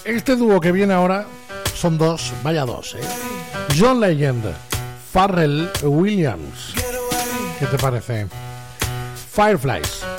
Este dúo que viene ahora son dos, vaya dos, John Legend, Pharrell Williams. ¿Qué te parece? Fireflies.